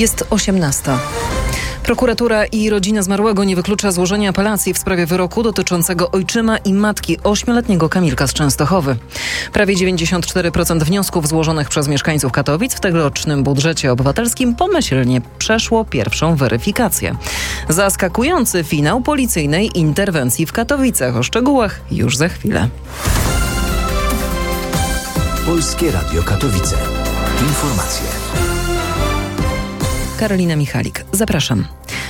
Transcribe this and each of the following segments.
Jest 18. Prokuratura i rodzina zmarłego nie wyklucza złożenia apelacji w sprawie wyroku dotyczącego ojczyma i matki 8-letniego Kamilka z Częstochowy. Prawie 94% wniosków złożonych przez mieszkańców Katowic w tegorocznym budżecie obywatelskim pomyślnie przeszło pierwszą weryfikację. Zaskakujący finał policyjnej interwencji w Katowicach. O szczegółach już za chwilę. Polskie Radio Katowice. Informacje. Karolina Michalik, zapraszam.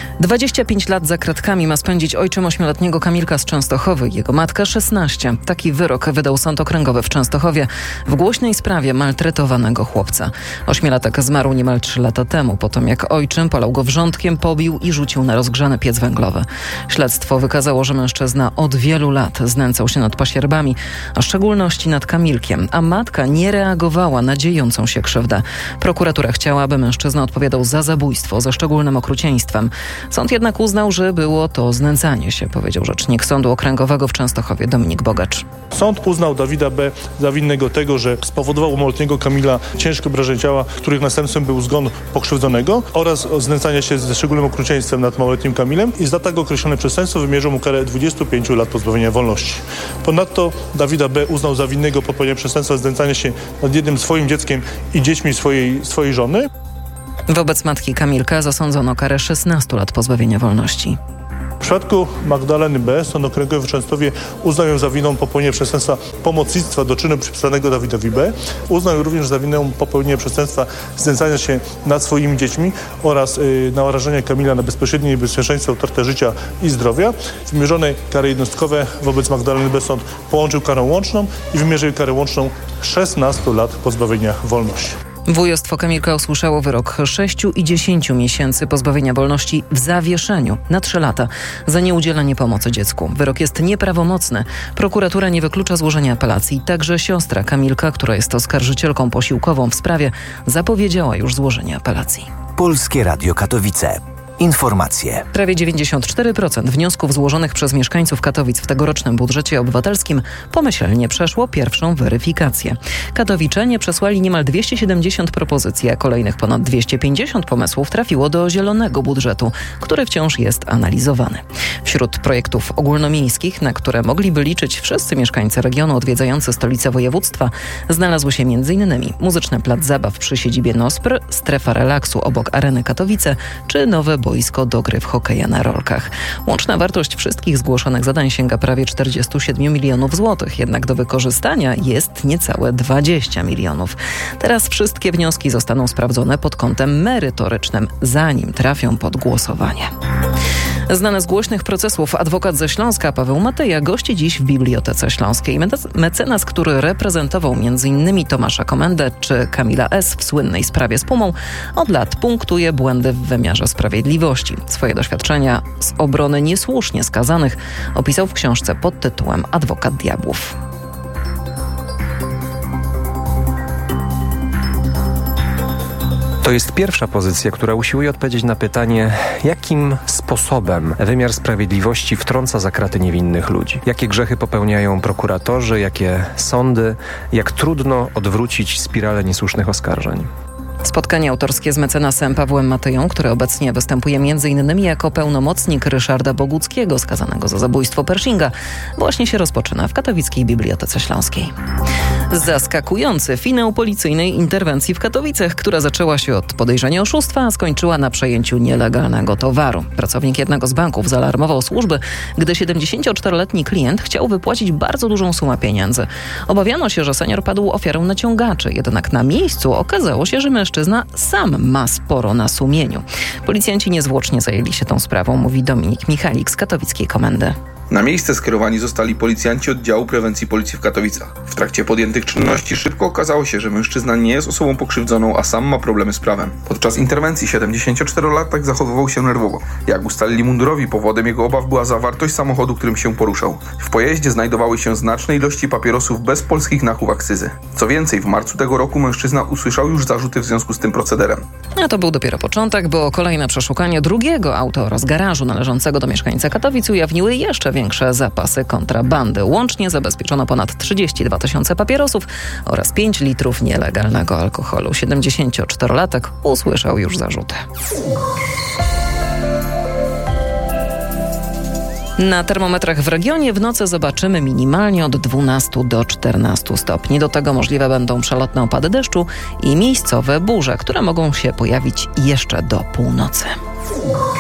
25 lat za kratkami ma spędzić ojczym 8-letniego Kamilka z Częstochowy, jego matka 16. Taki wyrok wydał Sąd Okręgowy w Częstochowie w głośnej sprawie maltretowanego chłopca. 8-latek zmarł niemal 3 lata temu, po tym jak ojczym polał go wrzątkiem, pobił i rzucił na rozgrzany piec węglowy. Śledztwo wykazało, że mężczyzna od wielu lat znęcał się nad pasierbami, a w szczególności nad Kamilkiem, a matka nie reagowała na dziejącą się krzywdę. Prokuratura chciała, aby mężczyzna odpowiadał za zabójstwo ze szczególnym okrucieństwem. Sąd jednak uznał, że było to znęcanie się, powiedział rzecznik Sądu Okręgowego w Częstochowie Dominik Bogacz. Sąd uznał Dawida B. za winnego tego, że spowodował u małoletniego Kamila ciężkie obrażenia ciała, których następstwem był zgon pokrzywdzonego oraz znęcania się ze szczególnym okrucieństwem nad małoletnim Kamilem i za tak określone przestępstwo wymierzył mu karę 25 lat pozbawienia wolności. Ponadto Dawida B. uznał za winnego popełnienia przestępstwa znęcania się nad jednym swoim dzieckiem i dziećmi swojej żony. Wobec matki Kamilka zasądzono karę 16 lat pozbawienia wolności. W przypadku Magdaleny B. Sąd Okręgowy w Częstochowie uznał ją za winną popełnienia przestępstwa pomocnictwa do czynu przypisanego Dawidowi B. Uznał ją również za winną popełnienia przestępstwa znęcania się nad swoimi dziećmi oraz narażenia Kamila na bezpośrednie niebezpieczeństwo, utratę życia i zdrowia. Wymierzone kary jednostkowe wobec Magdaleny B. sąd połączył karę łączną i wymierzył karę łączną 16 lat pozbawienia wolności. Wujostwo Kamilka usłyszało wyrok 6 i 10 miesięcy pozbawienia wolności w zawieszeniu na 3 lata za nieudzielanie pomocy dziecku. Wyrok jest nieprawomocny. Prokuratura nie wyklucza złożenia apelacji. Także siostra Kamilka, która jest oskarżycielką posiłkową w sprawie, zapowiedziała już złożenie apelacji. Polskie Radio Katowice. Informacje. Prawie 94% wniosków złożonych przez mieszkańców Katowic w tegorocznym budżecie obywatelskim pomyślnie przeszło pierwszą weryfikację. Katowiczanie przesłali niemal 270 propozycji, a kolejnych ponad 250 pomysłów trafiło do zielonego budżetu, który wciąż jest analizowany. Wśród projektów ogólnomiejskich, na które mogliby liczyć wszyscy mieszkańcy regionu odwiedzający stolicę województwa, znalazły się m.in. muzyczny plac zabaw przy siedzibie NOSPR, strefa relaksu obok Areny Katowice czy nowe boisko do gry w hokeja na rolkach. Łączna wartość wszystkich zgłoszonych zadań sięga prawie 47 milionów złotych, jednak do wykorzystania jest niecałe 20 milionów. Teraz wszystkie wnioski zostaną sprawdzone pod kątem merytorycznym, zanim trafią pod głosowanie. Znany z głośnych procesów adwokat ze Śląska Paweł Mateja gości dziś w Bibliotece Śląskiej. Mecenas, który reprezentował m.in. Tomasza Komendę czy Kamila S. w słynnej sprawie z Pumą, od lat punktuje błędy w wymiarze sprawiedliwości. Swoje doświadczenia z obrony niesłusznie skazanych opisał w książce pod tytułem Adwokat diabłów. To jest pierwsza pozycja, która usiłuje odpowiedzieć na pytanie, jakim sposobem wymiar sprawiedliwości wtrąca za kraty niewinnych ludzi. Jakie grzechy popełniają prokuratorzy, jakie sądy, jak trudno odwrócić spiralę niesłusznych oskarżeń. Spotkanie autorskie z mecenasem Pawłem Mateją, który obecnie występuje m.in. jako pełnomocnik Ryszarda Boguckiego, skazanego za zabójstwo Pershinga, właśnie się rozpoczyna w katowickiej Bibliotece Śląskiej. Zaskakujący finał policyjnej interwencji w Katowicach, która zaczęła się od podejrzenia oszustwa, a skończyła na przejęciu nielegalnego towaru. Pracownik jednego z banków zaalarmował służby, gdy 74-letni klient chciał wypłacić bardzo dużą sumę pieniędzy. Obawiano się, że senior padł ofiarą naciągaczy, jednak na miejscu okazało się, że mężczyzna sam ma sporo na sumieniu. Policjanci niezwłocznie zajęli się tą sprawą, mówi Dominik Michalik z katowickiej komendy. Na miejsce skierowani zostali policjanci oddziału prewencji policji w Katowicach. W trakcie podjętych czynności szybko okazało się, że mężczyzna nie jest osobą pokrzywdzoną, a sam ma problemy z prawem. Podczas interwencji 74-latek zachowywał się nerwowo. Jak ustalili mundurowi, powodem jego obaw była zawartość samochodu, którym się poruszał. W pojeździe znajdowały się znaczne ilości papierosów bez polskich znachów akcyzy. Co więcej, w marcu tego roku mężczyzna usłyszał już zarzuty w związku z tym procederem. A to był dopiero początek, bo kolejne przeszukanie drugiego auta oraz garażu należącego do mieszkańca Katowic ujawniły jeszcze więcej największe zapasy kontrabandy. Łącznie zabezpieczono ponad 32 000 papierosów oraz 5 litrów nielegalnego alkoholu. 74-latek usłyszał już zarzuty. Na termometrach w regionie w nocy zobaczymy minimalnie od 12 do 14 stopni. Do tego możliwe będą przelotne opady deszczu i miejscowe burze, które mogą się pojawić jeszcze do północy.